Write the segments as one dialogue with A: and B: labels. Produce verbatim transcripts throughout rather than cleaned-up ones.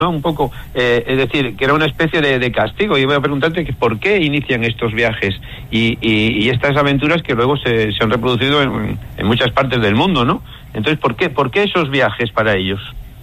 A: ¿no? Un poco, eh, es decir, que era una especie de, de castigo. Yo voy a preguntarte que por qué inician estos viajes y, y, y estas aventuras que luego se, se han reproducido en, en muchas partes del mundo, ¿no? Entonces, ¿por qué, por qué esos viajes para ellos?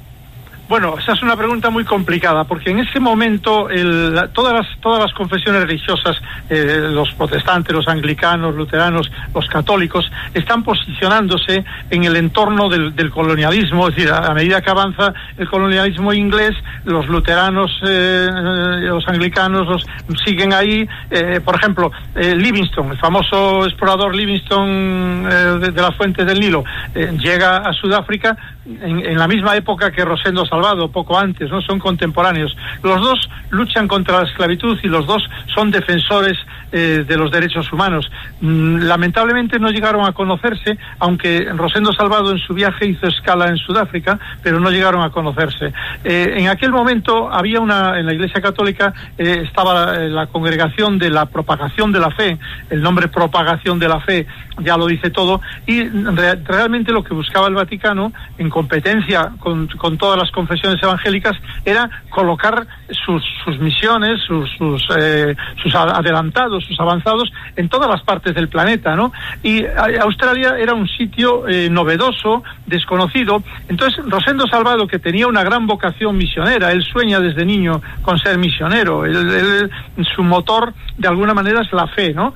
B: Bueno, esa es una pregunta muy complicada, porque en ese momento el, la, todas las todas las confesiones religiosas, eh, los protestantes, los anglicanos, luteranos, los católicos, están posicionándose en el entorno del, del colonialismo. Es decir, a, a medida que avanza el colonialismo inglés, los luteranos, eh, los anglicanos, los siguen ahí. Eh, por ejemplo, eh, Livingstone, el famoso explorador Livingstone eh, de, de la fuente del Nilo, eh, llega a Sudáfrica en, en la misma época que Rosendo Salvado, poco antes, ¿no? Son contemporáneos. Los dos luchan contra la esclavitud y los dos son defensores eh, de los derechos humanos. Mm, lamentablemente no llegaron a conocerse, aunque Rosendo Salvado en su viaje hizo escala en Sudáfrica, pero no llegaron a conocerse. Eh, en aquel momento había una, en la Iglesia Católica eh, estaba la, la Congregación de la Propagación de la Fe. El nombre Propagación de la Fe ya lo dice todo, y re, realmente lo que buscaba el Vaticano, en competencia con, con todas las confesiones evangélicas, era colocar sus, sus misiones, sus, sus, eh, sus adelantados, sus avanzados en todas las partes del planeta, ¿no? Y Australia era un sitio eh, novedoso, desconocido. Entonces Rosendo Salvado, que tenía una gran vocación misionera, él sueña desde niño con ser misionero, él, él, su motor de alguna manera es la fe, ¿no?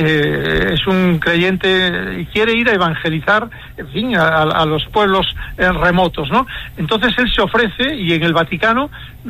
B: Eh, es un creyente y quiere ir a evangelizar, en fin, a, a los pueblos eh, remotos, ¿no? Entonces él se ofrece, y en el Vaticano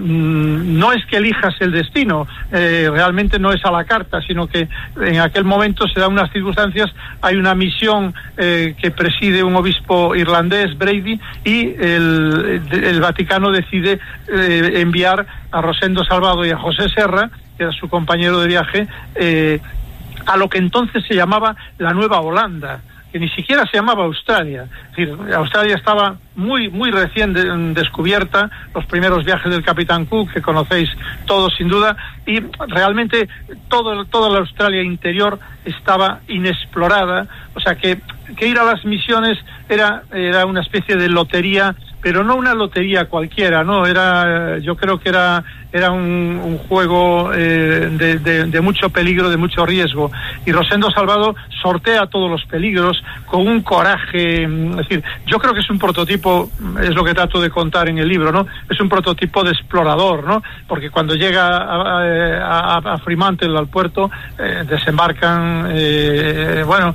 B: mmm, no es que elijas el destino, eh, realmente no es a la carta, sino que en aquel momento se dan unas circunstancias, hay una misión eh, que preside un obispo irlandés, Brady, y el, el Vaticano decide eh, enviar a Rosendo Salvado y a José Serra, que era su compañero de viaje, eh, a lo que entonces se llamaba la Nueva Holanda, que ni siquiera se llamaba Australia. Es decir, Australia estaba muy muy recién de, descubierta, los primeros viajes del Capitán Cook, que conocéis todos sin duda, y realmente todo, toda la Australia interior estaba inexplorada, o sea que, que ir a las misiones era, era una especie de lotería, pero no una lotería cualquiera, no, era, yo creo que era era un, un juego eh, de, de, de mucho peligro, de mucho riesgo, y Rosendo Salvado sortea todos los peligros con un coraje. Es decir, yo creo que es un prototipo, es lo que trato de contar en el libro, ¿no? Es un prototipo de explorador, ¿no? Porque cuando llega a, a, a Fremantle, al puerto, eh, desembarcan, eh, bueno,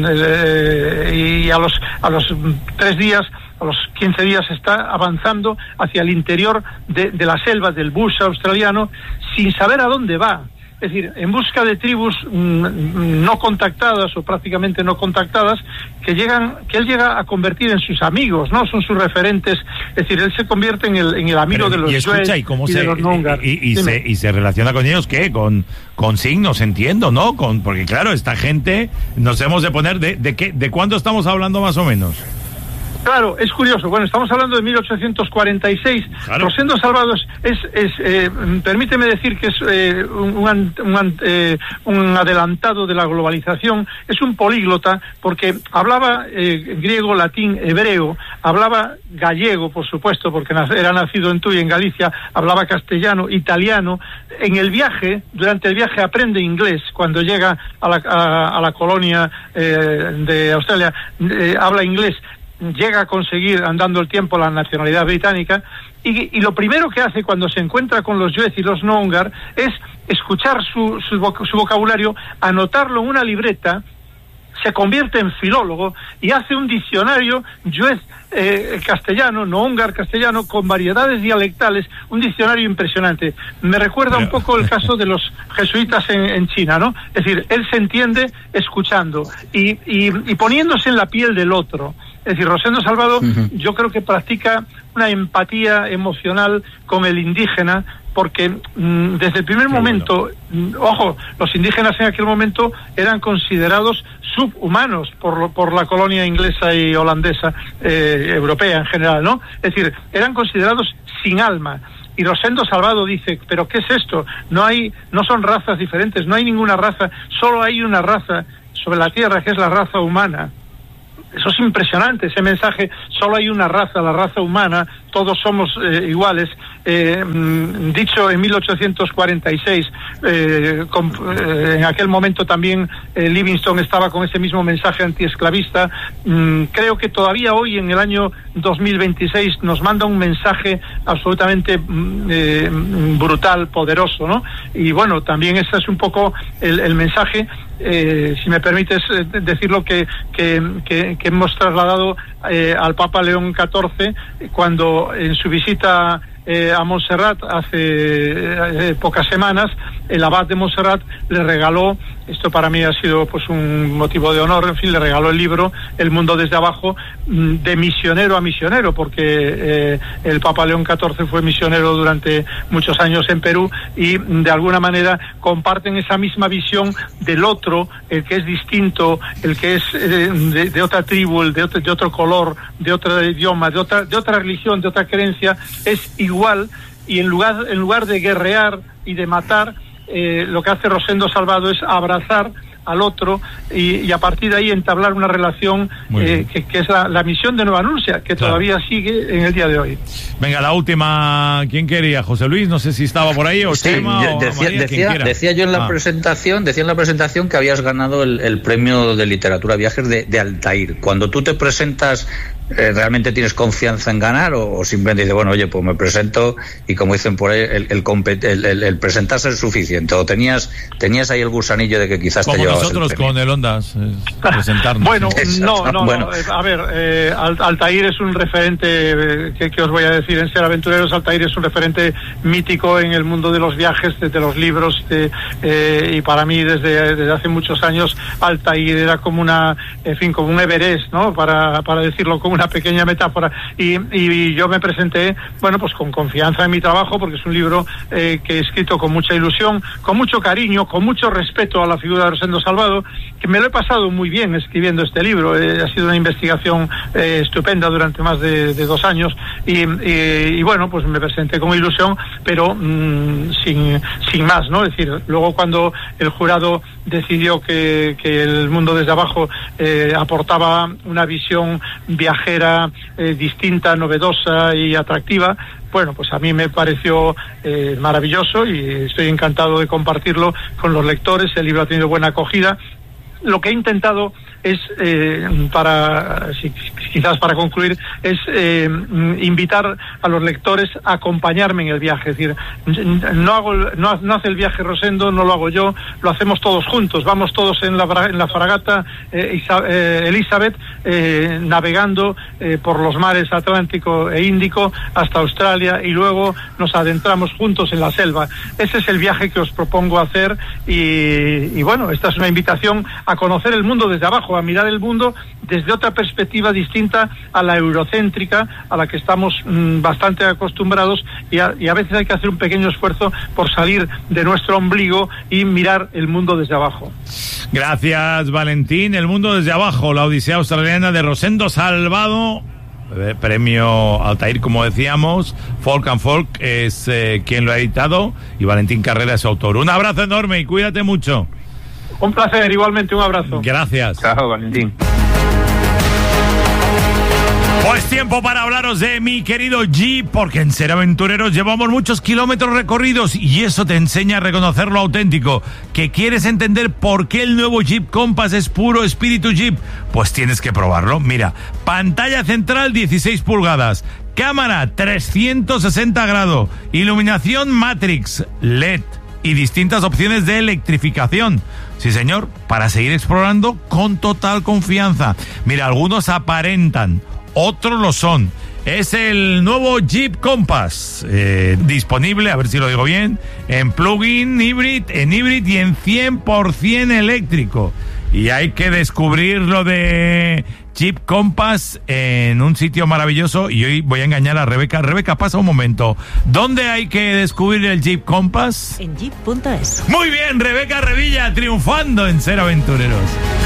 B: eh, y a los a los tres días, a los quince días está avanzando hacia el interior de, de la selva del bush australiano, sin saber a dónde va. Es decir, en busca de tribus mmm, no contactadas o prácticamente no contactadas, que llegan, que él llega a convertir en sus amigos, ¿no? Son sus referentes. Es decir, él se convierte en el, en el amigo. Pero, de los
C: y escucha, ¿y cómo
B: y
C: se,
B: de los Noongar.
C: Y, y, y, se, y se relaciona con ellos, ¿qué? Con, con signos, entiendo, ¿no? Con, porque claro, esta gente nos hemos de poner, ¿de, de qué, de cuánto estamos hablando más o menos?
B: Claro, es curioso. Bueno, estamos hablando de mil ochocientos cuarenta y seis. Claro. Rosendo Salvado es, es, es eh, permíteme decir que es eh, un, un, eh, un adelantado de la globalización. Es un políglota porque hablaba eh, griego, latín, hebreo, hablaba gallego, por supuesto, porque era nacido en Tui, en Galicia, hablaba castellano, italiano. En el viaje, durante el viaje aprende inglés. Cuando llega a la, a, a la colonia eh, de Australia, eh, habla inglés. Llega a conseguir, andando el tiempo, la nacionalidad británica, y, y lo primero que hace cuando se encuentra con los Yuez y los Noongar es escuchar su, su, voc- su vocabulario, anotarlo en una libreta, se convierte en filólogo y hace un diccionario Yuez eh, castellano, Noongar castellano, con variedades dialectales, un diccionario impresionante. Me recuerda un poco el caso de los jesuitas en, en China, ¿no? Es decir, él se entiende escuchando y, y, y poniéndose en la piel del otro. Es decir, Rosendo Salvado, uh-huh. yo creo que practica una empatía emocional con el indígena, porque mmm, desde el primer Qué momento, bueno. ojo, los indígenas en aquel momento eran considerados subhumanos por, por la colonia inglesa y holandesa, eh, europea en general, ¿no? Es decir, eran considerados sin alma. Y Rosendo Salvado dice, pero ¿qué es esto? No hay, no son razas diferentes, no hay ninguna raza, solo hay una raza sobre la tierra, que es la raza humana. Eso es impresionante, ese mensaje, solo hay una raza, la raza humana, todos somos eh, iguales. eh, dicho en mil ochocientos cuarenta y seis, eh, con, eh, en aquel momento también eh, Livingstone estaba con ese mismo mensaje antiesclavista. Mm, creo que todavía hoy, en el año dos mil veintiséis, nos manda un mensaje absolutamente eh, brutal, poderoso, ¿no? Y bueno, también ese es un poco el, el mensaje, eh, si me permites eh, decirlo, que, que, que, que hemos trasladado eh, al Papa León catorce cuando en su visita Eh, a Montserrat hace eh, pocas semanas. El abad de Montserrat le regaló, esto para mí ha sido pues un motivo de honor, en fin, le regaló el libro El mundo desde abajo, de misionero a misionero, porque eh, el Papa León catorce fue misionero durante muchos años en Perú, y de alguna manera comparten esa misma visión del otro, el que es distinto, el que es eh, de, de otra tribu, el de otro, de otro color, de otro idioma, de otra, de otra religión, de otra creencia, es igual. Y en lugar, en lugar de guerrear y de matar, eh, lo que hace Rosendo Salvado es abrazar al otro y, y a partir de ahí entablar una relación eh, que, que es la, la misión de Nueva Anuncia, que claro, todavía sigue en el día de hoy.
C: Venga, la última, ¿quién quería? José Luis, no sé si estaba por ahí, o
D: sí,
C: Chema,
D: yo,
C: o
D: decía,
C: María,
D: decía, decía yo en la ah. presentación, decía en la presentación que habías ganado el, el premio de literatura viajes de, de Altair. Cuando tú te presentas, eh, ¿realmente tienes confianza en ganar o, o simplemente dices, bueno, oye, pues me presento y como dicen por ahí, el, el, el, el, el presentarse es suficiente? ¿O tenías, tenías ahí el gusanillo de que quizás
C: como
D: te llevabas
C: nosotros
D: el premio?
C: Con el Ondas, eh, presentarnos?
B: Bueno, no, no,
D: bueno.
B: no, a ver, eh, Altair es un referente, eh, que, que os voy a decir en Ser Aventureros. Altair es un referente mítico en el mundo de los viajes, de, de los libros, de, eh, y para mí desde, desde hace muchos años Altair era como una, en fin, como un Everest, ¿no? Para, para decirlo como una pequeña metáfora. Y, y yo me presenté, bueno, pues con confianza en mi trabajo, porque es un libro eh, que he escrito con mucha ilusión, con mucho cariño, con mucho respeto a la figura de Rosendo Salvado, que me lo he pasado muy bien escribiendo este libro. Eh, ha sido una investigación eh, estupenda durante más de, de dos años y, y, y bueno, pues me presenté con ilusión, pero mmm, sin, sin más, ¿no? Es decir, luego cuando el jurado decidió que, que el mundo desde abajo eh, aportaba una visión viajera eh, distinta, novedosa y atractiva, bueno, pues a mí me pareció eh, maravilloso y estoy encantado de compartirlo con los lectores. El libro ha tenido buena acogida. Lo que he intentado es, eh, para si, quizás para concluir, es eh, invitar a los lectores a acompañarme en el viaje. Es decir, no hago, no, no hace el viaje Rosendo, no lo hago yo, lo hacemos todos juntos. Vamos todos en la, en la fragata eh, Isa, eh, Elizabeth, eh, navegando eh, por los mares Atlántico e Índico hasta Australia, y luego nos adentramos juntos en la selva. Ese es el viaje que os propongo hacer, y, y bueno, esta es una invitación a conocer el mundo desde abajo, a mirar el mundo desde otra perspectiva distinta a la eurocéntrica a la que estamos mmm, bastante acostumbrados, y a, y a veces hay que hacer un pequeño esfuerzo por salir de nuestro ombligo y mirar el mundo desde abajo.
C: Gracias, Valentín. El mundo desde abajo, la odisea australiana de Rosendo Salvado, premio Altair, como decíamos. Folk and Folk es eh, quien lo ha editado, y Valentín Carrera es su autor. Un abrazo enorme y cuídate mucho.
B: Un placer, igualmente, un abrazo.
C: Gracias.
A: Chao, Valentín.
C: Pues tiempo para hablaros de mi querido Jeep, porque en Ser Aventureros llevamos muchos kilómetros recorridos y eso te enseña a reconocer lo auténtico. ¿Que quieres entender por qué el nuevo Jeep Compass es puro espíritu Jeep? Pues tienes que probarlo. Mira, pantalla central dieciséis pulgadas, cámara trescientos sesenta grados, iluminación Matrix, L E D y distintas opciones de electrificación. Sí, señor, para seguir explorando con total confianza. Mira, algunos aparentan, otros lo son. Es el nuevo Jeep Compass, eh, disponible, a ver si lo digo bien, en plug-in, hybrid, en hybrid y en cien por ciento eléctrico. Y hay que descubrir lo de Jeep Compass en un sitio maravilloso, y hoy voy a engañar a Rebeca. Rebeca, pasa un momento. ¿Dónde hay que descubrir el Jeep Compass?
E: En jeep punto es.
C: Muy bien, Rebeca Revilla, triunfando en Ser Aventureros.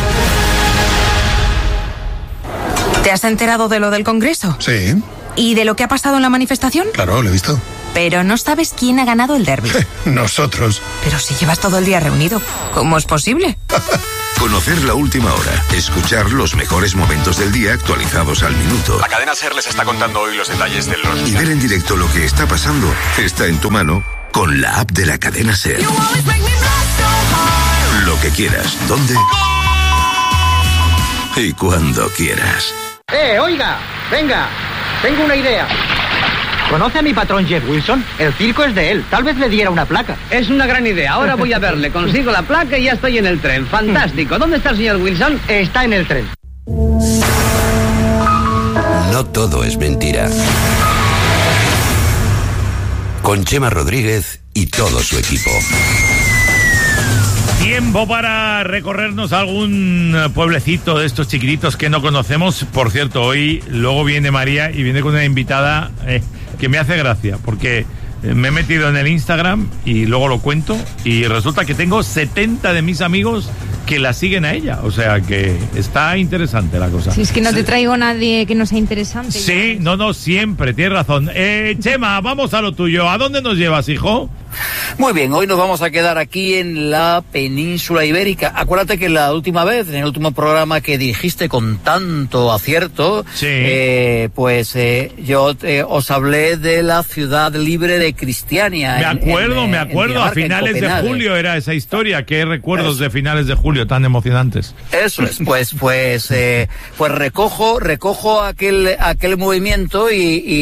E: ¿Te has enterado de lo del Congreso?
F: Sí.
E: ¿Y de lo que ha pasado en la manifestación?
F: Claro, lo he visto.
E: Pero no sabes quién ha ganado el derbi.
F: Nosotros.
E: Pero si llevas todo el día reunido, ¿cómo es posible?
F: Conocer la última hora, escuchar los mejores momentos del día actualizados al minuto.
G: La cadena SER les está contando hoy los detalles de los...
F: Y ver en directo lo que está pasando está en tu mano con la app de la cadena SER. Lo que quieras, ¿dónde? Y cuando quieras.
H: ¡Eh, oiga! Venga, tengo una idea. ¿Conoce a mi patrón Jeff Wilson? El circo es de él. Tal vez le diera una placa.
I: Es una gran idea. Ahora voy a verle. Consigo la placa y ya estoy en el tren. Fantástico. ¿Dónde está el señor Wilson?
H: Está en el tren.
J: No todo es mentira. Con Chema Rodríguez y todo su equipo.
C: Tiempo para recorrernos algún pueblecito de estos chiquititos que no conocemos. Por cierto, hoy luego viene María y viene con una invitada eh, que me hace gracia, porque me he metido en el Instagram y luego lo cuento y resulta que tengo setenta de mis amigos que la siguen a ella, o sea que está interesante la cosa.
K: Si es que no te traigo a nadie que no sea interesante.
C: Sí, no, no, siempre, tienes razón. Eh, Chema, vamos a lo tuyo. ¿A dónde nos llevas, hijo?
L: Muy bien, hoy nos vamos a quedar aquí en la península ibérica. Acuérdate que la última vez, en el último programa que dirigiste con tanto acierto,
C: sí.
L: eh, pues eh, yo eh, os hablé de la ciudad libre de Cristiania.
C: Me acuerdo,
L: en,
C: me acuerdo, a finales de julio era esa historia. ¿Qué recuerdos Eso. de finales de julio tan emocionantes?
L: Eso es, pues, pues, eh, pues recojo, recojo aquel, aquel movimiento y,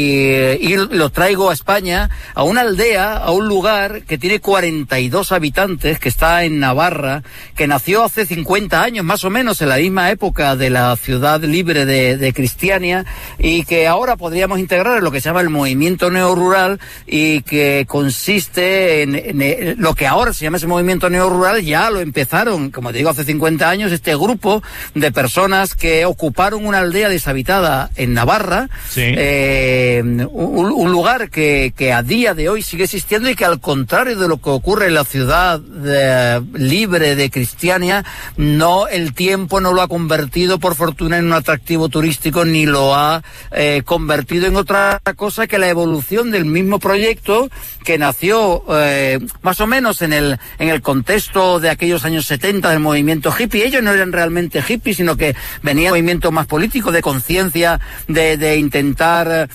L: y, y lo traigo a España, a una aldea, a un lugar que tiene cuarenta y dos habitantes, que está en Navarra, que nació hace cincuenta años, más o menos, en la misma época de la ciudad libre de, de Cristiania, y que ahora podríamos integrar en lo que se llama el movimiento neorrural, y que consiste en, en, en lo que ahora se llama ese movimiento neorrural. Ya lo empezaron, como te digo, hace cincuenta años, este grupo de personas que ocuparon una aldea deshabitada en Navarra,
C: sí.
L: eh, un, un lugar que, que a día de hoy sigue existiendo y que al contrario de lo que ocurre en la ciudad de, libre de Cristiania, no, el tiempo no lo ha convertido por fortuna en un atractivo turístico, ni lo ha eh, convertido en otra cosa que la evolución del mismo proyecto que nació eh, más o menos en el en el contexto de aquellos años setenta del movimiento hippie. Ellos no eran realmente hippies, sino que venía un movimiento más político, de conciencia, de, de intentar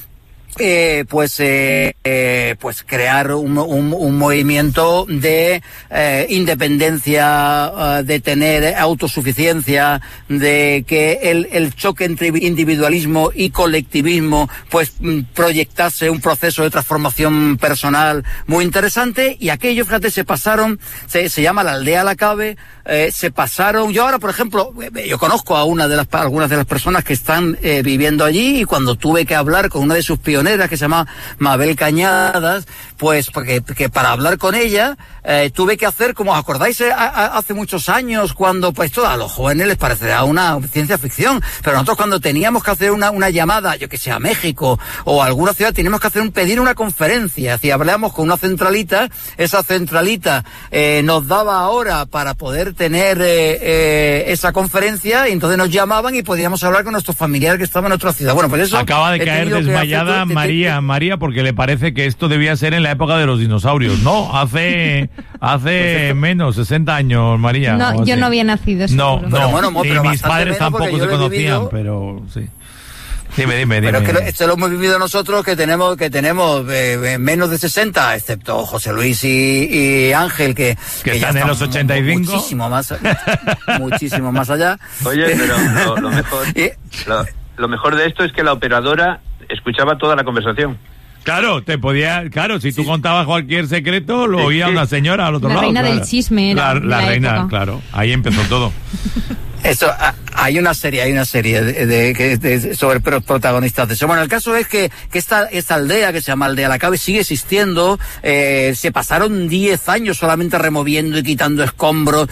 L: Eh, pues eh, eh, pues crear un, un, un movimiento de eh, independencia, uh, de tener autosuficiencia, de que el, el choque entre individualismo y colectivismo pues proyectase un proceso de transformación personal muy interesante. Y aquello, fíjate, se pasaron, se, se llama la aldea La Cabe, eh, se pasaron, yo ahora por ejemplo, yo conozco a una de las, algunas de las personas que están eh, viviendo allí, y cuando tuve que hablar con una de sus pioneras, que se llama Mabel Cañadas, pues porque que para hablar con ella eh, tuve que hacer, como os acordáis, a, a, hace muchos años, cuando pues todo a los jóvenes les parecerá una ciencia ficción, pero nosotros cuando teníamos que hacer una, una llamada, yo que sé, a México o a alguna ciudad, teníamos que hacer un pedir una conferencia, así hablamos con una centralita, esa centralita eh, nos daba hora para poder tener eh, eh, esa conferencia, y entonces nos llamaban y podíamos hablar con nuestros familiares que estaban en otra ciudad. Bueno, pues eso
C: acaba de caer desmayada María, María, porque le parece que esto debía ser en la época de los dinosaurios, ¿no? Hace hace menos, sesenta años, María.
K: No, yo no había nacido,
C: No,
K: seguro.
C: no,
L: pero bueno,
C: y
L: pero
C: mis padres tampoco se conocían,
L: vivido,
C: pero sí. Dime, dime, dime.
L: Pero es que esto lo hemos vivido nosotros, que tenemos que tenemos eh, menos de sesenta, excepto José Luis y, y Ángel, que,
C: que, que
L: están
C: en los ochenta y cinco.
L: Muchísimo más, muchísimo más allá.
A: Oye, pero lo, lo mejor lo, lo mejor de esto es que la operadora escuchaba toda la conversación.
C: Claro, te podía, claro, si tú sí. contabas cualquier secreto, lo
A: sí,
C: oía
A: sí.
C: una señora al otro
K: la
C: lado.
K: La reina
C: claro.
K: del chisme era
C: La, la, la reina,
K: época.
C: Claro, ahí empezó todo.
L: Eso, hay una serie, hay una serie de, de, de, de, sobre protagonistas de eso. Bueno, el caso es que, que esta, esta aldea, que se llama Aldea La Cabe, sigue existiendo. Eh, se pasaron diez años solamente removiendo y quitando escombros,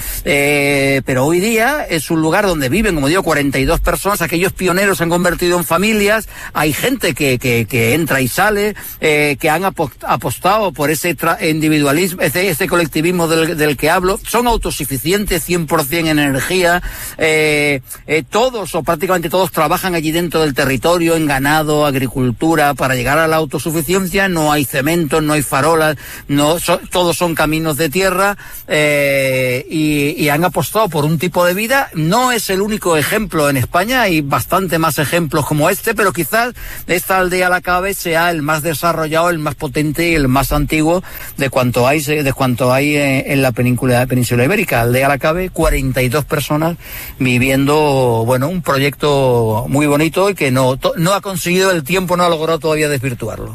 L: eh, pero hoy día es un lugar donde viven, como digo, cuarenta y dos personas. Aquellos pioneros se han convertido en familias. Hay gente que, que, que entra y sale, eh, que han apostado por ese individualismo, ese, ese colectivismo del, del que hablo. Son autosuficientes cien por ciento en energía. Eh, eh, todos o prácticamente todos trabajan allí dentro del territorio, en ganado, agricultura, para llegar a la autosuficiencia. No hay cemento, no hay farolas, no so, todos son caminos de tierra, eh, y, y han apostado por un tipo de vida. No es el único ejemplo en España, hay bastante más ejemplos como este, pero quizás esta aldea La Cabe sea el más desarrollado, el más potente y el más antiguo de cuanto hay de cuanto hay en, en la península, península ibérica. Aldea La Cabe, cuarenta y dos personas viviendo, bueno, un proyecto muy bonito y que no, to, no ha conseguido, el tiempo no ha logrado todavía desvirtuarlo.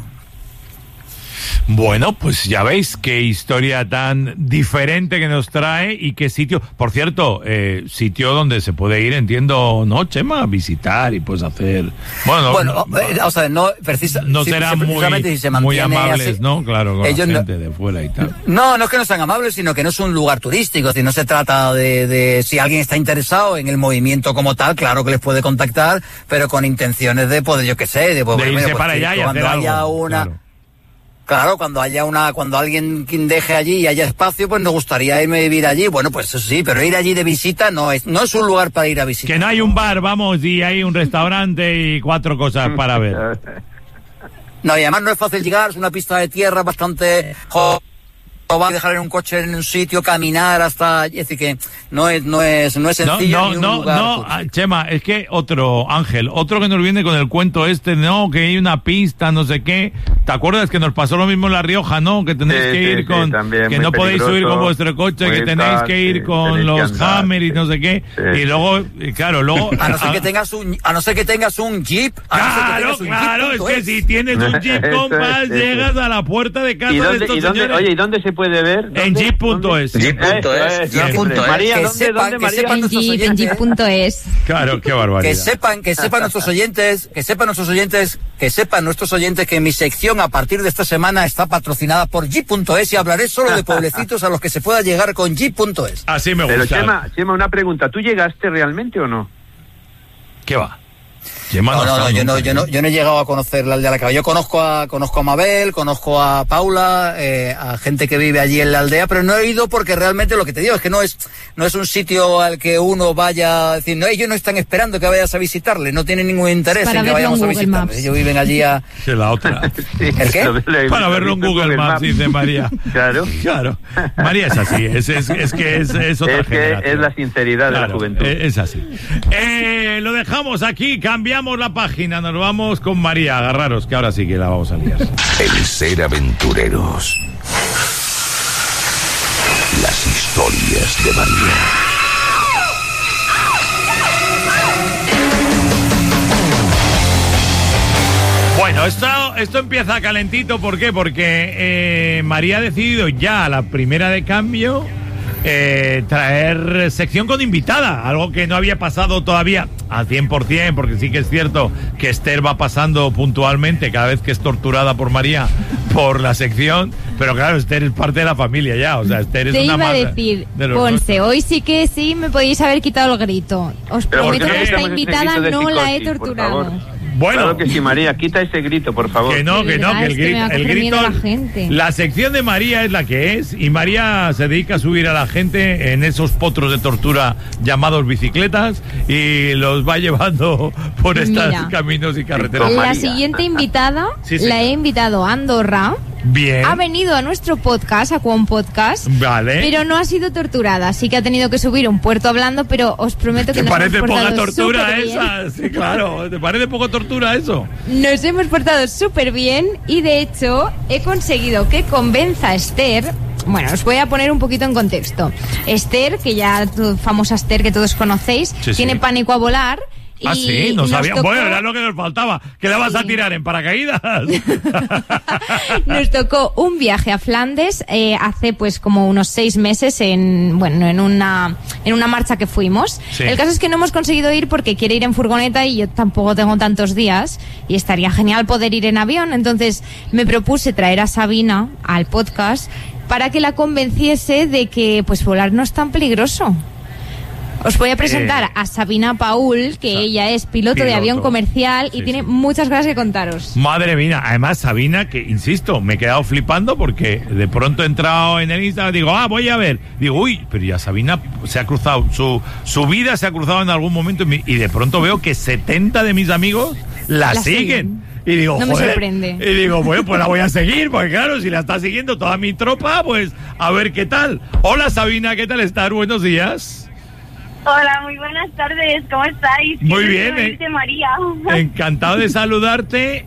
C: Bueno, pues ya veis qué historia tan diferente que nos trae y qué sitio. Por cierto, eh, sitio donde se puede ir, entiendo, ¿no, Chema? A visitar y pues hacer... Bueno, no,
L: bueno
C: no,
L: eh, o sea, no, precisa,
C: no
L: si,
C: serán
L: si,
C: muy,
L: si se
C: muy amables,
L: así,
C: ¿no? Claro, con
L: ellos
C: la gente
L: no,
C: de fuera y tal.
L: No, no es que no sean amables, sino que no es un lugar turístico. Si no se trata de, de... Si alguien está interesado en el movimiento como tal, claro que les puede contactar, pero con intenciones de poder, yo qué sé, de poder...
C: De irse
L: pues,
C: para allá y
L: cuando
C: hacer
L: haya
C: algo,
L: una...
C: Claro.
L: Claro, cuando haya una, cuando alguien quien deje allí y haya espacio, pues nos gustaría irme a vivir allí. Bueno, pues eso sí, pero ir allí de visita no es, no es un lugar para ir a visitar.
C: Que no hay un bar, vamos, y hay un restaurante y cuatro cosas para ver.
L: No, y además no es fácil llegar, es una pista de tierra bastante joven. O va a dejar en un coche en un sitio, caminar hasta... Es decir, que no es, no es, no es sencillo.
C: No, no,
L: ni un
C: no,
L: lugar,
C: no,
L: pues.
C: Chema, es que otro, Ángel, otro que nos viene con el cuento este, no, que hay una pista, no sé qué. ¿Te acuerdas que nos pasó lo mismo en La Rioja, no? Que tenéis
A: sí,
C: que ir
A: sí,
C: con...
A: sí, también,
C: que no podéis subir con vuestro coche, que tenéis
A: tal,
C: que ir
A: sí,
C: con los
A: andar,
C: Hammer y
A: sí,
C: no sé qué.
A: sí.
C: Y luego, y claro, luego...
L: A no ser que tengas un, a no ser que tengas un Jeep. A
C: Claro,
L: no ser que
C: claro,
L: un Jeep,
C: es que si tienes un Jeep, compas,
A: es, sí,
C: llegas
A: sí.
C: a la puerta de casa
A: ¿Y
C: de
A: dónde,
C: estos
A: y dónde,
C: señores.
A: oye, ¿y dónde se puede ver? ¿Dónde?
C: En jeep punto es.
D: jeep punto es.
A: Jeep punto es. María,
L: Que
A: ¿dónde,
L: sepan,
A: dónde,
L: que
A: María?
L: sepan
K: En
L: nuestros
K: Jeep, en
L: oyentes,
K: Jeep punto es.
C: Claro, qué barbaridad.
L: que sepan, que sepan nuestros oyentes, que sepan nuestros oyentes, que sepan nuestros oyentes que mi sección a partir de esta semana está patrocinada por Jeep punto es y hablaré solo de pueblecitos a los que se pueda llegar con Jeep punto es.
C: Así me gusta.
A: Pero Chema, Chema, una pregunta, ¿tú llegaste realmente o no?
C: ¿Qué va? Chema
L: No, no, no, yo
C: nunca,
L: no, yo no, yo no he llegado a conocer la aldea de la Cabe. Yo conozco a, conozco a Mabel, conozco a Paula, eh, a gente que vive allí en la aldea, pero no he ido porque realmente lo que te digo es que no es, no es un sitio al que uno vaya a decir, no, ellos no están esperando que vayas a visitarle, no tienen ningún interés
K: Para
L: en que
K: verlo
L: vayamos
K: en
L: a
K: Google
L: visitarle.
K: Maps.
L: Ellos viven allí a...
C: Que la otra.
A: Sí,
L: ¿El qué?
A: lo- lo he
C: Para
A: visto,
C: verlo en
A: lo he visto
C: Google Maps, dice María.
A: Claro.
C: Claro. María es así, es, es, es que es, es otra
A: Es que
C: generación.
A: es la sinceridad de la
C: Claro,
A: juventud.
C: Es, es así. Eh, lo dejamos aquí, cambiamos la página, nos vamos con María. Agarraros, que ahora sí que la vamos a liar.
F: El ser aventureros. Las historias de María.
C: Bueno, esto, esto empieza calentito, ¿por qué? Porque eh, María ha decidido ya a la primera de cambio eh, traer sección con invitada, algo que no había pasado todavía al cien por ciento, porque sí que es cierto que Esther va pasando puntualmente cada vez que es torturada por María por la sección, pero claro, Esther es parte de la familia ya, o sea, Esther es
K: Te
C: una
K: iba a
C: más de-
K: decir,
C: de los
K: Ponce, hoy sí que sí me podéis haber quitado el grito. Os
A: Pero ¿por
K: prometo
A: qué
K: que
A: no
K: esta
A: hacemos ese
K: invitada
A: grito de
K: no la he
A: psicosis, por
K: torturado.
A: favor?
C: Bueno,
A: Claro que sí, María, quita ese grito, por favor.
C: que no,
K: De
C: que no,
K: verdad,
C: que el
K: es que me
C: grito,
K: va a
C: el
K: coger miedo
C: grito,
K: la gente.
C: la sección de María es la que es, y María se dedica a subir a la gente en esos potros de tortura llamados bicicletas y los va llevando por estos
K: Mira.
C: caminos y carreteras.
K: La
A: María.
K: siguiente invitada
C: Sí, sí.
K: la he invitado a Andorra.
C: Bien,
K: Ha venido a nuestro podcast, a Cuon Podcast,
C: vale.
K: pero no ha sido torturada. Sí que ha tenido que subir un puerto hablando, pero os prometo que
C: ¿Te
K: nos
C: parece
K: hemos
C: poca
K: portado
C: tortura
K: superbién.
C: esa? Sí, claro. ¿Te parece poco tortura eso?
K: Nos hemos portado súper bien y de hecho he conseguido que convenza a Esther. Bueno, os voy a poner un poquito en contexto. Esther, que ya, tu- famosa Esther que todos conocéis,
C: Sí, sí.
K: tiene pánico a volar. Y
C: Ah, sí, no
K: nos
C: sabía.
K: tocó-
C: Bueno, era lo que nos faltaba. ¿Que la vas a
K: Sí.
C: tirar en paracaídas?
K: Nos tocó un viaje a Flandes eh, hace pues como unos seis meses en bueno en una en una marcha que fuimos.
C: Sí.
K: El caso es que no hemos conseguido ir porque quiere ir en furgoneta y yo tampoco tengo tantos días y estaría genial poder ir en avión. Entonces me propuse traer a Sabina al podcast para que la convenciese de que pues volar no es tan peligroso. Os voy a presentar
C: Eh,
K: a Sabina Paul, que ella es piloto,
C: piloto.
K: de avión comercial y
C: Sí,
K: tiene
C: sí.
K: muchas cosas que contaros.
C: Madre mía, además Sabina, que insisto, me he quedado flipando porque de pronto he entrado en el Instagram, digo, ah, voy a ver. Digo, uy, pero ya Sabina se ha cruzado, su, su vida se ha cruzado en algún momento y, mi- y de pronto veo que setenta de mis amigos la,
K: La
C: siguen.
K: siguen.
C: Y digo,
K: No me
C: joder.
K: sorprende.
C: Y digo, bueno, pues la voy a seguir, porque claro, si la está siguiendo toda mi tropa, pues a ver qué tal. Hola Sabina, ¿qué tal estás? Buenos días.
M: Hola, muy buenas tardes, ¿cómo estáis?
C: Muy
M: Qué
C: bien,
M: gusto
C: eh.
M: oírte, María.
C: Encantado de saludarte.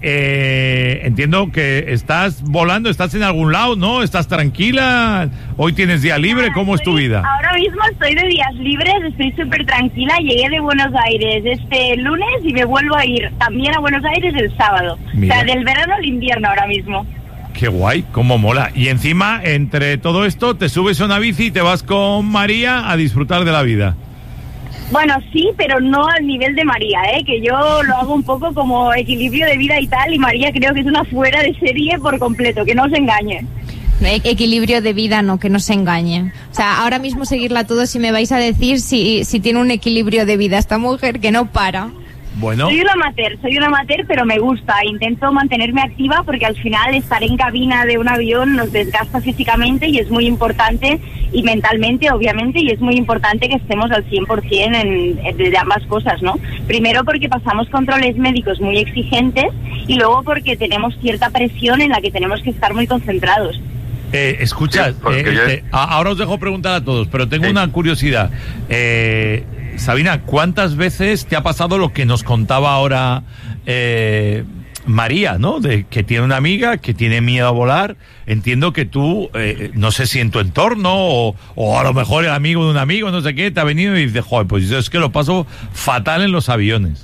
C: Eh, entiendo que estás volando, estás en algún lado, ¿no? ¿Estás tranquila? ¿Hoy tienes día libre? ¿Cómo es tu vida?
M: Ahora mismo estoy de días libres, estoy súper tranquila. Llegué de Buenos Aires este lunes y me vuelvo a ir también a Buenos Aires el sábado.
C: Mira.
M: O sea, del verano al invierno ahora mismo.
C: Qué guay, cómo mola. Y encima, entre todo esto, te subes a una bici y te vas con María a disfrutar de la vida.
M: Bueno, sí, pero no al nivel de María, ¿eh? Que yo lo hago un poco como equilibrio de vida y tal, y María creo que es una fuera de serie por completo, que no os engañe.
K: E- Equilibrio de vida, no, que no se engañe. O sea, ahora mismo seguirla todo si me vais a decir si, si tiene un equilibrio de vida esta mujer que no para.
C: Bueno.
M: Soy una amateur, soy una amateur, pero me gusta. Intento mantenerme activa porque al final estar en cabina de un avión nos desgasta físicamente y es muy importante, y mentalmente, obviamente, y es muy importante que estemos al cien por ciento en, en de ambas cosas, ¿no? Primero porque pasamos controles médicos muy exigentes y luego porque tenemos cierta presión en la que tenemos que estar muy concentrados.
C: Eh, escucha,
A: Sí, porque
C: eh,
A: yo-
C: este, a- ahora os dejo preguntar a todos, pero tengo una curiosidad. Eh, Sabina, ¿cuántas veces te ha pasado lo que nos contaba ahora eh, María, ¿no? De que tiene una amiga que tiene miedo a volar. Entiendo que tú, eh, no sé si en tu entorno o, o a lo mejor el amigo de un amigo, no sé qué, te ha venido y dice, joder, pues yo es que lo paso fatal en los aviones.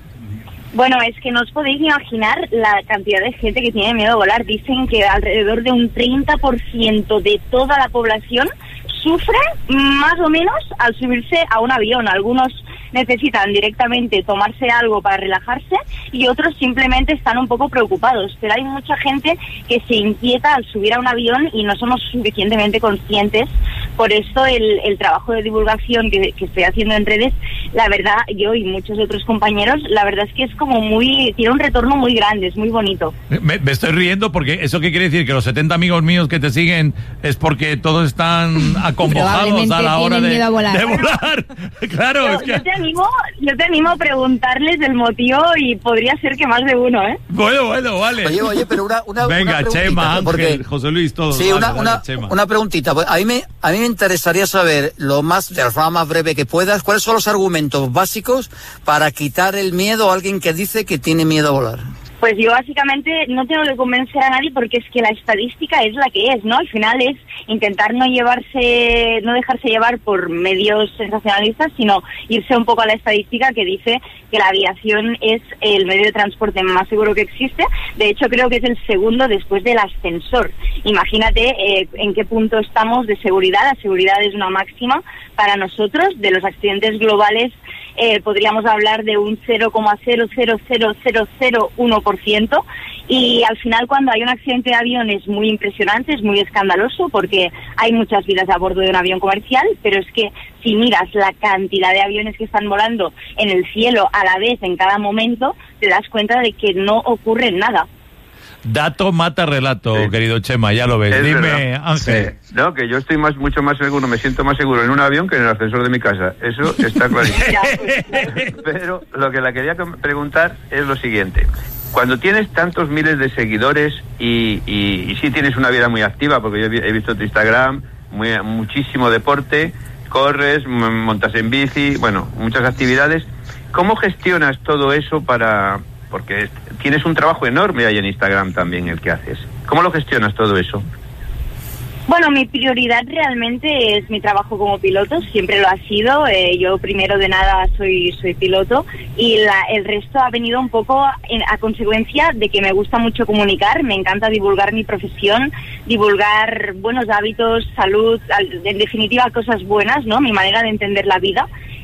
M: Bueno, es que no os podéis imaginar la cantidad de gente que tiene miedo a volar. Dicen que alrededor de un treinta por ciento de toda la población sufre más o menos al subirse a un avión. Algunos necesitan directamente tomarse algo para relajarse y otros simplemente están un poco preocupados. Pero hay mucha gente que se inquieta al subir a un avión y no somos suficientemente conscientes. Por eso el, el trabajo de divulgación que, que estoy haciendo en redes, la verdad, yo y muchos otros compañeros, la verdad es que es como muy, tiene un retorno muy grande, es muy bonito.
C: Me, me estoy riendo porque eso qué quiere decir, que los setenta amigos míos que te siguen es porque todos están acongojados a la hora
K: tienen
C: de,
K: miedo a volar.
C: de volar. Claro,
M: Yo,
C: es que...
M: yo te animo, yo te animo a preguntarles el motivo y podría ser que más de uno, ¿eh?
C: Bueno, bueno, vale.
L: Oye, oye, pero una, una,
C: Venga,
L: una preguntita,
C: Chema, Ángel,
L: porque-
C: José Luis, todos.
L: Sí,
C: Vale,
L: una,
C: dale,
L: una,
C: Chema.
L: una preguntita. Pues a mí me, a mí me interesaría saber, lo más, de la forma más breve que puedas, cuáles son los argumentos básicos para quitar el miedo a alguien que dice que tiene miedo a volar.
M: Pues yo básicamente no tengo que convencer a nadie porque es que la estadística es la que es, ¿no? Al final es intentar no llevarse, no dejarse llevar por medios sensacionalistas, sino irse un poco a la estadística que dice que la aviación es el medio de transporte más seguro que existe. De hecho, creo que es el segundo después del ascensor. Imagínate eh, en qué punto estamos de seguridad. La seguridad es una máxima para nosotros. De los accidentes globales eh, podríamos hablar de un cero coma cero cero cero cero cero uno por ciento, y al final cuando hay un accidente de avión es muy impresionante, es muy escandaloso porque hay muchas vidas a bordo de un avión comercial, pero es que si miras la cantidad de aviones que están volando en el cielo a la vez en cada momento, te das cuenta de que no ocurre nada.
C: Dato mata relato, querido Chema, ya lo ves.
A: Es
C: Dime,
A: verdad.
C: Ángel.
A: Sí. No, que yo estoy más, mucho más seguro, me siento más seguro en un avión que en el ascensor de mi casa. Eso está clarísimo. Pero lo que la quería com- preguntar es lo siguiente. Cuando tienes tantos miles de seguidores y, y, y sí tienes una vida muy activa, porque yo he vi- he visto tu Instagram, muy, muchísimo deporte, corres, m- montas en bici, bueno, muchas actividades. ¿Cómo gestionas todo eso para...? Porque es- tienes un trabajo enorme ahí en Instagram también el que haces. ¿Cómo lo gestionas todo eso?
M: Bueno, mi prioridad realmente es mi trabajo como piloto, siempre lo ha sido. Eh, yo primero de nada soy soy piloto y la, el resto ha venido un poco en, a consecuencia de que me gusta mucho comunicar, me encanta divulgar mi profesión, divulgar buenos hábitos, salud, al- en definitiva cosas buenas, ¿no? Mi manera de entender la vida.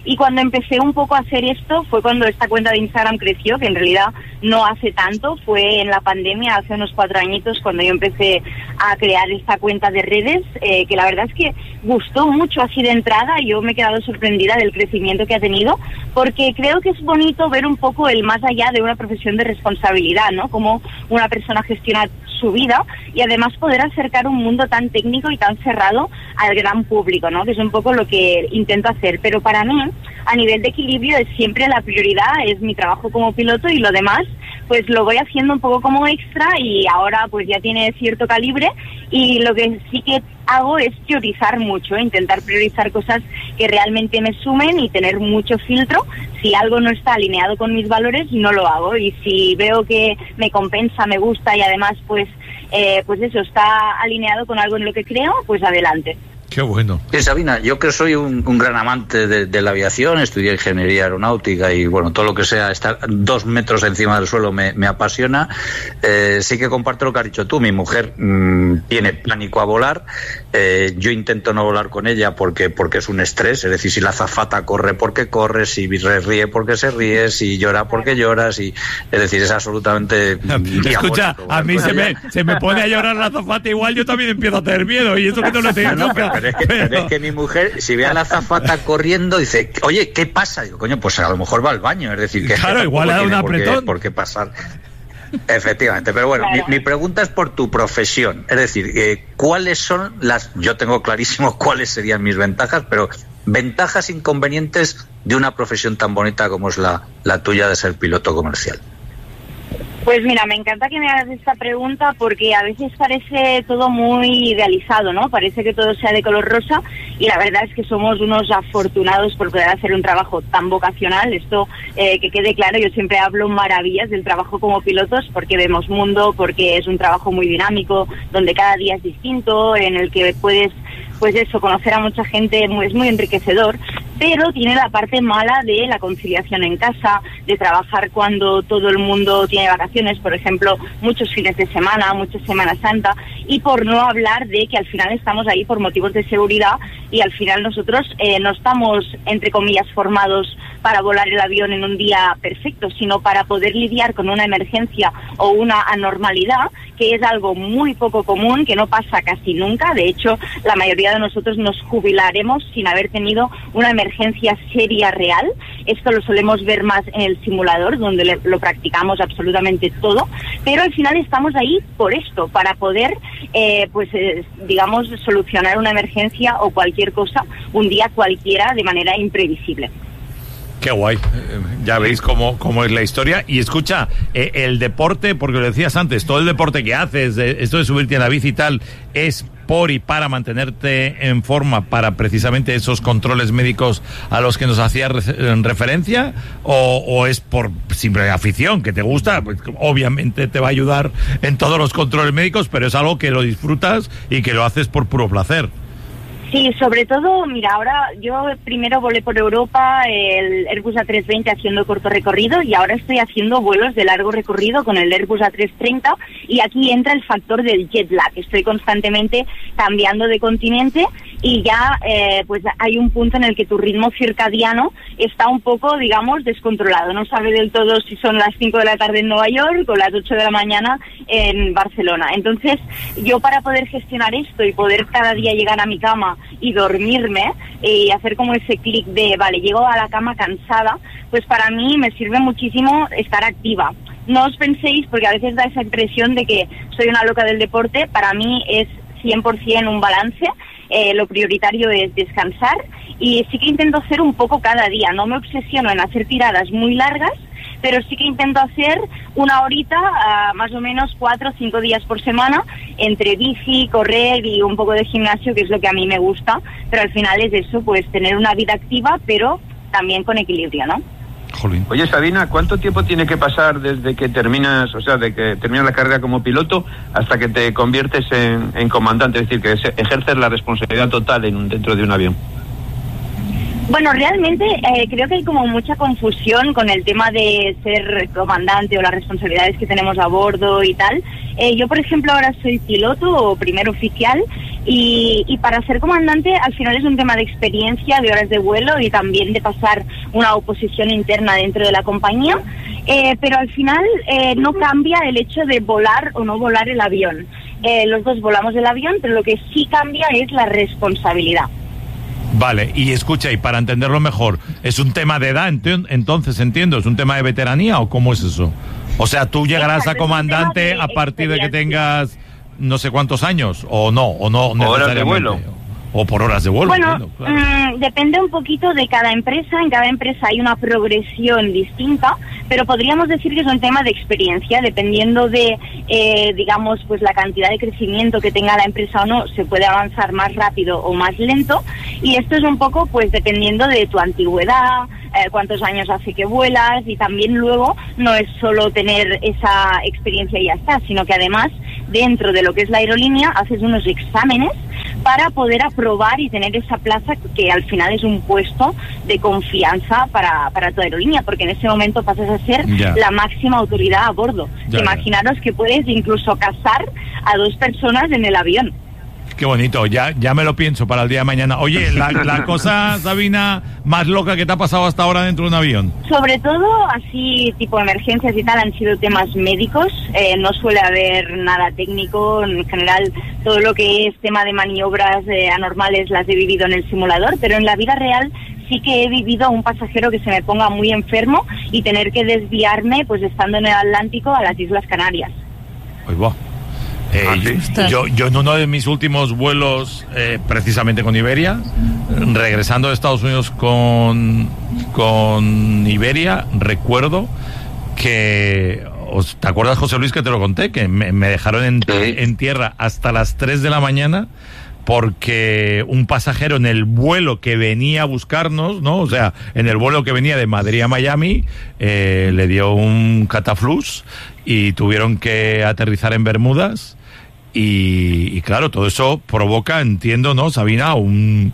M: Y cuando empecé un poco a hacer esto fue cuando esta cuenta de Instagram creció, que en realidad no hace tanto, fue en la pandemia, hace unos cuatro añitos, cuando yo empecé a crear esta cuenta de redes, eh, que la verdad es que gustó mucho así de entrada. Yo me he quedado sorprendida del crecimiento que ha tenido, porque creo que es bonito ver un poco el más allá de una profesión de responsabilidad, ¿no? Cómo una persona gestiona su vida y además poder acercar un mundo tan técnico y tan cerrado al gran público, ¿no? Que es un poco lo que intento hacer. Pero para mí, a nivel de equilibrio, es siempre la prioridad, es mi trabajo como piloto, y lo demás pues lo voy haciendo un poco como extra, y ahora pues ya tiene cierto calibre, y lo que sí que hago es priorizar mucho, intentar priorizar cosas que realmente me sumen y tener mucho filtro. Si algo no está alineado con mis valores, no lo hago, y si veo que me compensa, me gusta y además pues eh, pues eso, está alineado con algo en lo que creo, pues adelante.
C: Qué bueno.
D: Sí, Sabina, yo que soy un, un gran amante de, de la aviación, estudié ingeniería aeronáutica y bueno, todo lo que sea estar dos metros encima del suelo me, me apasiona. Eh, sí que comparto lo que has dicho tú. Mi mujer mmm, tiene pánico a volar. Eh, yo intento no volar con ella porque porque es un estrés. Es decir, si la azafata corre porque corre, si se ríe porque se ríe, si llora porque llora, si, es decir, es absolutamente
C: Escucha, a mí se me, se me pone a llorar la azafata, igual yo también empiezo a tener miedo, y eso que no lo tengo nunca.
D: Pero es, que, pero es que mi mujer, si ve a la azafata corriendo, dice, oye, ¿qué pasa? Digo, coño, pues a lo mejor va al baño. Es decir, que
C: claro, igual le da un apretón.
D: Por qué, por qué pasar. Efectivamente, pero bueno, claro. mi, mi pregunta es por tu profesión. Es decir, eh, ¿cuáles son las... Yo tengo clarísimo cuáles serían mis ventajas, pero ventajas, inconvenientes de una profesión tan bonita como es la, la tuya de ser piloto comercial.
M: Pues mira, me encanta que me hagas esta pregunta, porque a veces parece todo muy idealizado, ¿no? Parece que todo sea de color rosa, y la verdad es que somos unos afortunados por poder hacer un trabajo tan vocacional. Esto, eh, que quede claro, yo siempre hablo maravillas del trabajo como pilotos, porque vemos mundo, porque es un trabajo muy dinámico, donde cada día es distinto, en el que puedes, pues eso, conocer a mucha gente, es muy enriquecedor. Pero tiene la parte mala de la conciliación en casa, de trabajar cuando todo el mundo tiene vacaciones, por ejemplo, muchos fines de semana, mucha Semana Santa, y por no hablar de que al final estamos ahí por motivos de seguridad, y al final nosotros eh, no estamos, entre comillas, formados para volar el avión en un día perfecto, sino para poder lidiar con una emergencia o una anormalidad, que es algo muy poco común, que no pasa casi nunca. De hecho, la mayoría de nosotros nos jubilaremos sin haber tenido una emergencia seria real. Esto lo solemos ver más en el simulador, donde le, lo practicamos absolutamente todo, pero al final estamos ahí por esto, para poder, eh, pues eh, digamos, solucionar una emergencia o cualquier cosa, un día cualquiera, de manera imprevisible.
C: Qué guay, ya veis cómo, cómo es la historia. Y escucha, eh, el deporte, porque lo decías antes, todo el deporte que haces, de, esto de subirte a la bici y tal, es por y para mantenerte en forma para precisamente esos controles médicos a los que nos hacías re- referencia, o, o es por simple afición, que te gusta, pues obviamente te va a ayudar en todos los controles médicos, pero es algo que lo disfrutas y que lo haces por puro placer.
M: Sí, sobre todo, mira, ahora yo primero volé por Europa el Airbus A trescientos veinte haciendo corto recorrido, y ahora estoy haciendo vuelos de largo recorrido con el Airbus A trescientos treinta, y aquí entra el factor del jet lag. Estoy constantemente cambiando de continente, y ya eh, pues hay un punto en el que tu ritmo circadiano está un poco, digamos, descontrolado. No sabes del todo si son las cinco de la tarde en Nueva York o las ocho de la mañana en Barcelona. Entonces, yo para poder gestionar esto y poder cada día llegar a mi cama y dormirme y hacer como ese clic de, vale, llego a la cama cansada, pues para mí me sirve muchísimo estar activa. No os penséis, porque a veces da esa impresión de que soy una loca del deporte. Para mí es cien por ciento un balance. Eh, lo prioritario es descansar, y sí que intento hacer un poco cada día. No me obsesiono en hacer tiradas muy largas, pero sí que intento hacer una horita, uh, más o menos cuatro o cinco días por semana, entre bici, correr y un poco de gimnasio, que es lo que a mí me gusta. Pero al final es eso, pues tener una vida activa, pero también con equilibrio, ¿no?
A: Jolín. Oye, Sabina, ¿cuánto tiempo tiene que pasar desde que terminas, o sea, de que terminas la carrera como piloto hasta que te conviertes en, en comandante? Es decir, que ejerces la responsabilidad total en un, dentro de un avión.
M: Bueno, realmente eh, creo que hay como mucha confusión con el tema de ser comandante o las responsabilidades que tenemos a bordo y tal. Eh, yo, por ejemplo, ahora soy piloto o primer oficial, Y, y para ser comandante al final es un tema de experiencia, de horas de vuelo y también de pasar una oposición interna dentro de la compañía, eh, pero al final eh, no cambia el hecho de volar o no volar el avión. Eh, los dos volamos el avión, pero lo que sí cambia es la responsabilidad.
C: Vale, y escucha, y para entenderlo mejor, ¿es un tema de edad entonces, entiendo? ¿Es un tema de veteranía o cómo es eso? O sea, tú llegarás a comandante a partir de que tengas no sé cuántos años, o no, o no
A: horas de vuelo.
C: O por horas de vuelo.
M: Bueno,
C: entiendo, claro.
M: mmm, depende un poquito de cada empresa. En cada empresa hay una progresión distinta, pero podríamos decir que es un tema de experiencia. Dependiendo de, eh, digamos, pues la cantidad de crecimiento que tenga la empresa o no, se puede avanzar más rápido o más lento. Y esto es un poco, pues, dependiendo de tu antigüedad, eh, cuántos años hace que vuelas, y también luego no es solo tener esa experiencia y ya está, sino que además dentro de lo que es la aerolínea haces unos exámenes para poder aprobar y tener esa plaza que al final es un puesto de confianza para, para tu aerolínea, porque en ese momento pasas a ser ya la máxima autoridad a bordo. Ya, Imaginaros ya. que puedes incluso casar a dos personas en el avión.
C: Qué bonito, ya ya me lo pienso para el día de mañana. Oye, la, la cosa, Sabina, más loca que te ha pasado hasta ahora dentro de un avión.
M: Sobre todo, así, tipo emergencias y tal, han sido temas médicos. Eh, no suele haber nada técnico. En general, todo lo que es tema de maniobras eh, anormales las he vivido en el simulador, pero en la vida real sí que he vivido a un pasajero que se me ponga muy enfermo y tener que desviarme, pues estando en el Atlántico, a las Islas Canarias.
C: Pues va. Eh, yo, yo en uno de mis últimos vuelos, eh, precisamente con Iberia, regresando de Estados Unidos con, con Iberia, recuerdo que, ¿te acuerdas, José Luis, que te lo conté? Que me, me dejaron en, en tierra hasta las tres de la mañana porque un pasajero en el vuelo que venía a buscarnos, ¿no? O sea, en el vuelo que venía de Madrid a Miami, eh, le dio un cataflux y tuvieron que aterrizar en Bermudas. Y, y claro, todo eso provoca, entiendo, ¿no, Sabina? Un,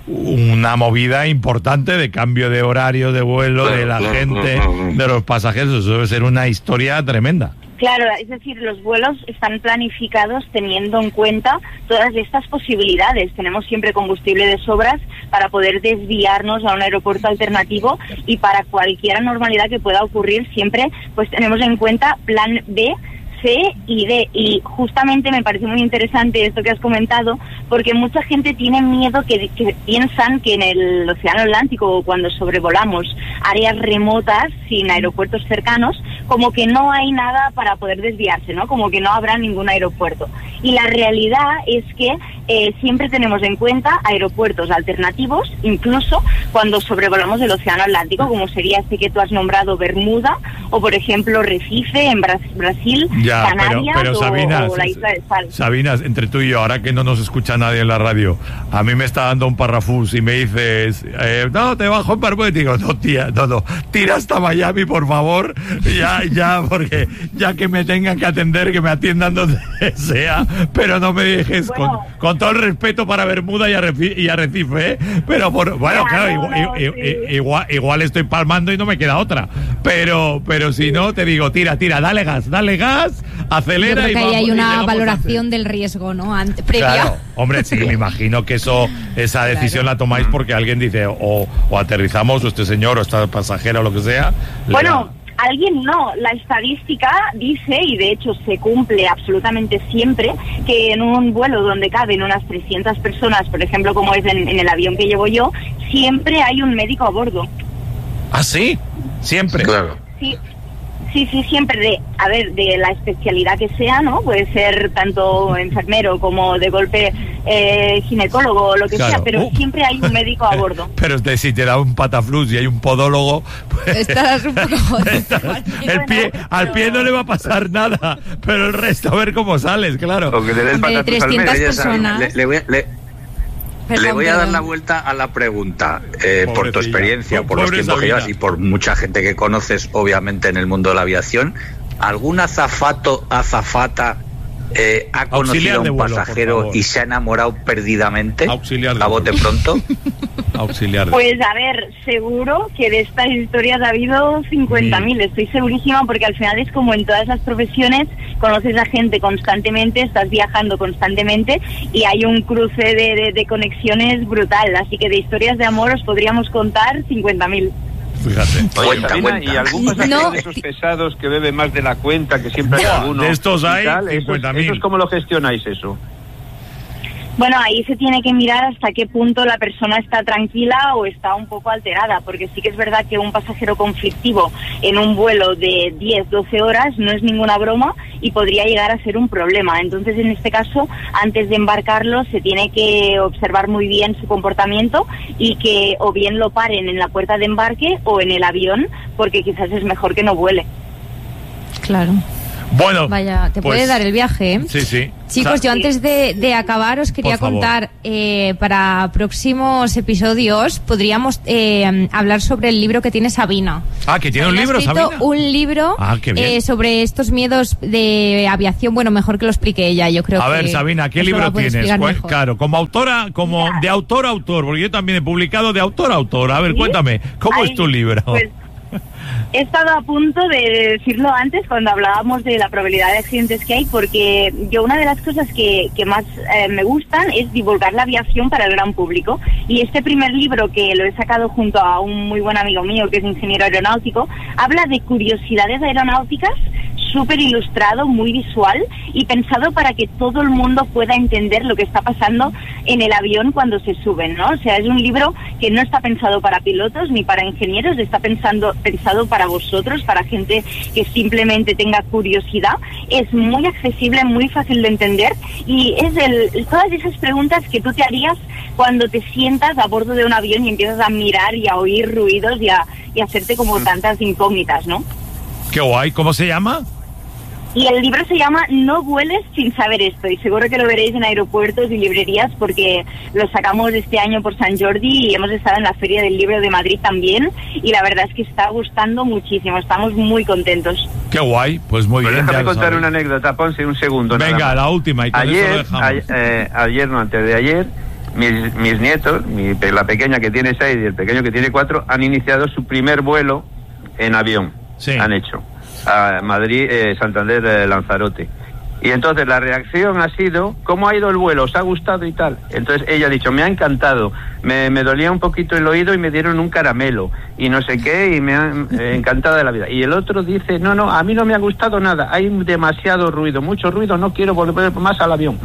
C: una movida importante de cambio de horario, de vuelo, de la gente, de los pasajeros. Eso debe ser una historia tremenda.
M: Claro, es decir, los vuelos están planificados teniendo en cuenta todas estas posibilidades. Tenemos siempre combustible de sobras para poder desviarnos a un aeropuerto alternativo, y para cualquier anormalidad que pueda ocurrir siempre pues tenemos en cuenta plan B, C y D. Y justamente me parece muy interesante esto que has comentado, porque mucha gente tiene miedo, que, que piensan que en el Océano Atlántico, o cuando sobrevolamos áreas remotas sin aeropuertos cercanos, como que no hay nada para poder desviarse, ¿no? Como que no habrá ningún aeropuerto. Y la realidad es que eh, siempre tenemos en cuenta aeropuertos alternativos, incluso cuando sobrevolamos el Océano Atlántico, como sería este que tú has nombrado, Bermuda, o por ejemplo Recife en Bra- Brasil, ya, Canarias, pero, pero, o, Sabina, o la Isla de Sal.
C: Sabina, entre tú y yo, ahora que no nos escucha nadie en la radio, a mí me está dando un parrafús y me dices, eh, no, te bajo en Bermuda, y te digo, no, tía, no, no, tira hasta Miami, por favor, ya, ya, porque ya que me tengan que atender, que me atiendan donde sea, pero no me dejes, bueno, con, con todo el respeto para Bermuda y Arrecife, y Arrecife, ¿eh? Pero por, bueno, claro, claro igual, no, igual, sí. igual, igual estoy palmando y no me queda otra, pero, pero si no, te digo, tira, tira, dale gas, dale gas, acelera.
K: Yo creo que
C: y
K: ahí
C: vamos,
K: hay una valoración del riesgo, ¿no? Ante, previa.
C: Claro, hombre, sí, me imagino que eso, esa decisión claro. la tomáis porque alguien dice, o, o aterrizamos, o este señor, o esta pasajera, o lo que sea.
M: Bueno, alguien no. La estadística dice, y de hecho se cumple absolutamente siempre, que en un vuelo donde caben unas trescientas personas, por ejemplo, como es en, en el avión que llevo yo, siempre hay un médico a bordo.
C: ¿Ah, sí? Siempre.
M: Claro. Sí. Sí, sí, siempre, de, a ver, de la especialidad que sea, ¿no? Puede ser tanto enfermero como de golpe eh, ginecólogo o lo que claro. sea, pero uh. siempre hay un médico a bordo.
C: Pero de, si te da un pataflux y hay un podólogo, pues
K: estás un poco
C: estás, el pie, al pie no le va a pasar nada, pero el resto a ver cómo sales, claro.
K: O que le des de trescientas personas.
D: Le, le voy a, le, Perdón, Le voy a dar la vuelta a la pregunta, eh, por tu experiencia, por los tiempos que llevas y por mucha gente que conoces, obviamente, en el mundo de la aviación. ¿Algún azafato, azafata eh, ha conocido a un vuelo, pasajero y se ha enamorado perdidamente?
C: Auxiliar
D: a bote pronto.
C: Auxiliar de...
M: Pues a ver, seguro que de estas historias ha habido cincuenta mil, estoy segurísima, porque al final es como en todas las profesiones conoces a gente constantemente, estás viajando constantemente y hay un cruce de, de, de conexiones brutal. Así que de historias de amor os podríamos contar cincuenta mil.
C: Fíjate.
A: Oye,
C: Cuenta,
A: Sabina,
C: cuenta.
A: ¿y algún pasajero
K: No.
A: de esos pesados que bebe más de la cuenta, que siempre hay
C: Buah,
A: alguno?
C: de estos
A: y
C: hay
A: tal?
C: cincuenta mil.
A: ¿Eso es cómo lo gestionáis eso?
M: Bueno, ahí se tiene que mirar hasta qué punto la persona está tranquila o está un poco alterada, porque sí que es verdad que un pasajero conflictivo en un vuelo de diez, doce horas no es ninguna broma y podría llegar a ser un problema. Entonces, en este caso, antes de embarcarlo, se tiene que observar muy bien su comportamiento y que o bien lo paren en la puerta de embarque o en el avión, porque quizás es mejor que no vuele.
K: Claro.
C: Bueno,
K: vaya, te
C: pues,
K: puede dar el viaje, ¿eh?
C: Sí, sí.
K: Chicos,
C: O sea,
K: yo antes de, de acabar os quería contar, eh, para próximos episodios podríamos eh, hablar sobre el libro que tiene Sabina.
C: Ah, que tiene un
K: Sabina
C: libro,
K: ha escrito
C: Sabina.
K: un libro
C: Ah, qué bien.
K: eh, sobre estos miedos de aviación. Bueno, mejor que lo explique ella, yo creo.
C: A
K: que
C: ver, Sabina, ¿qué
K: os lo va
C: libro
K: a poder
C: tienes?
K: explicar
C: Cu-
K: mejor.
C: Claro, como autora, como de autor a autor, porque yo también he publicado de autor a autor. A ver,
M: ¿Sí?
C: cuéntame, ¿cómo
M: Ay,
C: es tu libro?
M: pues, he estado a punto de decirlo antes cuando hablábamos de la probabilidad de accidentes que hay, porque yo una de las cosas que, que más eh, me gustan es divulgar la aviación para el gran público, y este primer libro, que lo he sacado junto a un muy buen amigo mío que es ingeniero aeronáutico, habla de curiosidades aeronáuticas, súper ilustrado, muy visual y pensado para que todo el mundo pueda entender lo que está pasando en el avión cuando se suben, ¿no? O sea, es un libro que no está pensado para pilotos ni para ingenieros, está pensando, pensado para vosotros, para gente que simplemente tenga curiosidad. Es muy accesible, muy fácil de entender y es el, todas esas preguntas que tú te harías cuando te sientas a bordo de un avión y empiezas a mirar y a oír ruidos y a, y a hacerte como tantas incógnitas, ¿no?
C: Qué guay, ¿cómo se llama?
M: Y el libro se llama No vueles sin saber esto, y seguro que lo veréis en aeropuertos y librerías porque lo sacamos este año por San Jordi y hemos estado en la Feria del Libro de Madrid también, y la verdad es que está gustando muchísimo, estamos muy contentos.
C: Qué guay, pues muy
A: Pero
C: bien.
A: déjame
C: ya lo
A: contar
C: sabes.
A: una anécdota, Ponce, un segundo. nada
C: Venga,
A: más.
C: la última, y con eso lo
A: Ayer,
C: dejamos.
A: a- eh, ayer, no, antes de ayer, mis, mis nietos, mi, la pequeña que tiene seis y el pequeño que tiene cuatro, han iniciado su primer vuelo en avión.
C: Sí.
A: Han hecho. A Madrid, eh, Santander, eh, Lanzarote. Y entonces la reacción ha sido, ¿cómo ha ido el vuelo? ¿Os ha gustado y tal? Entonces ella ha dicho, me ha encantado, me, me dolía un poquito el oído y me dieron un caramelo y no sé qué, y me ha eh, encantado de la vida. Y el otro dice, no, no, a mí no me ha gustado nada, hay demasiado ruido, mucho ruido, no quiero volver más al avión.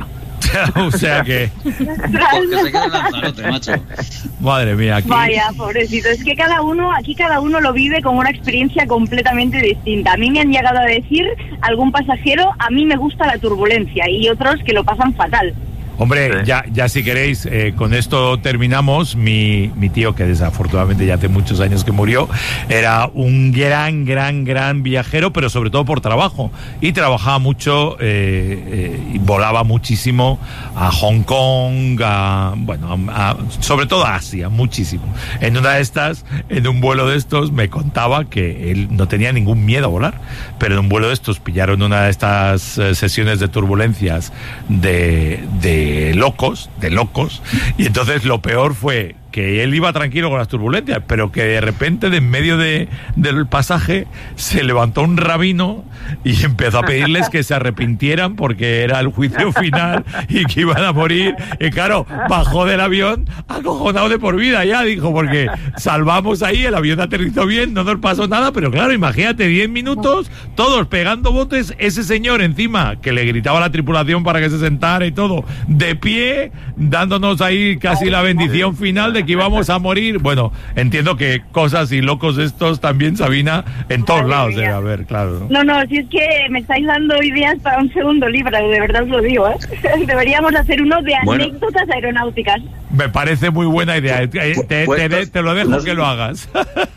C: O sea que...
D: Porque se queda en Lanzarote, macho.
C: Madre mía, aquí...
M: Vaya, pobrecito, es que cada uno, aquí cada uno lo vive como una experiencia completamente distinta. A mí me han llegado a decir, algún pasajero, a mí me gusta la turbulencia, y otros que lo pasan fatal.
C: Hombre, sí. ya, ya si queréis, eh, con esto terminamos. Mi, mi tío, que desafortunadamente ya hace muchos años que murió, era un gran, gran, gran viajero, pero sobre todo por trabajo. Y trabajaba mucho, eh, eh, y volaba muchísimo a Hong Kong, a, bueno, a, a, sobre todo a Asia, muchísimo. En una de estas, en un vuelo de estos, me contaba que él no tenía ningún miedo a volar, pero en un vuelo de estos pillaron una de estas eh, sesiones de turbulencias de... de De locos, de locos, y entonces lo peor fue que él iba tranquilo con las turbulencias, pero que de repente de en medio de, del pasaje se levantó un rabino y empezó a pedirles que se arrepintieran porque era el juicio final y que iban a morir. Y claro, bajó del avión acojonado de por vida ya, dijo, porque salvamos ahí, el avión aterrizó bien, no nos pasó nada, pero claro, imagínate, diez minutos, todos pegando botes, ese señor encima, que le gritaba a la tripulación para que se sentara y todo, de pie, dándonos ahí casi la bendición final de que íbamos a morir. Bueno, entiendo que cosas y locos estos también, Sabina, en todos
M: Madre
C: lados
M: mía.
C: debe haber, claro.
M: No, no, si es que me estáis dando ideas para un segundo libro, de verdad os lo digo, ¿eh? Deberíamos hacer uno de
D: Bueno.
M: anécdotas aeronáuticas.
C: Me parece muy buena idea. Eh, Te, te,
D: Pues,
C: te- te lo dejo
D: no sé-
C: que lo hagas.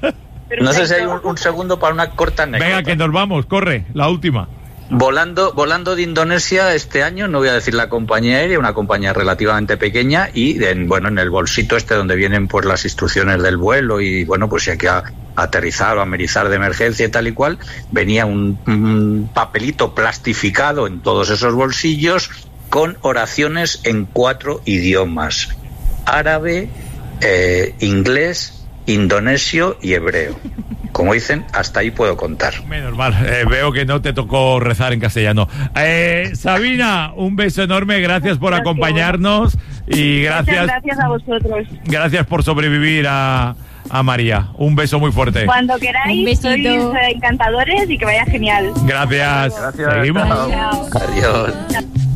D: No sé si hay un, un segundo para una corta anécdota.
C: Venga, que nos vamos, corre, la última.
D: Volando, volando de Indonesia este año, no voy a decir la compañía aérea, una compañía relativamente pequeña, y en, bueno, en el bolsito este donde vienen pues las instrucciones del vuelo y bueno, pues si hay que a- aterrizar o amerizar de emergencia y tal y cual, venía un, un papelito plastificado en todos esos bolsillos con oraciones en cuatro idiomas: árabe, eh, inglés, indonesio y hebreo. como dicen, hasta ahí puedo contar.
C: Menos mal, eh, veo que no te tocó rezar en castellano. Eh, Sabina, un beso enorme, gracias por gracias. acompañarnos y gracias.
M: Muchas gracias a vosotros.
C: Gracias por sobrevivir a, a María. Un beso muy fuerte.
M: Cuando queráis, sois encantadores y que vaya genial.
C: Gracias.
A: Gracias.
C: Seguimos.
D: Adiós.